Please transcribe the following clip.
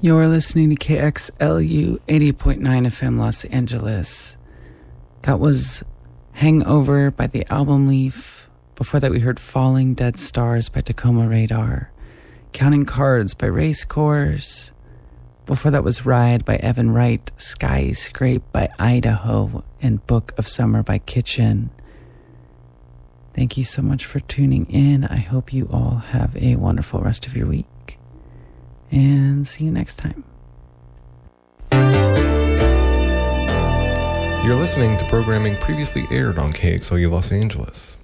You're listening to KXLU 80.9 FM Los Angeles. That was Hangover by the Album Leaf. Before that we heard Falling Dead Stars by Tacoma Radar. Counting Cards by Race Course. Before that was Ride by Evan Wright. Skyscrape by Idaho. And Book of Summer by Kitchen. Thank you so much for tuning in. I hope you all have a wonderful rest of your week. And see you next time. You're listening to programming previously aired on KXLU Los Angeles.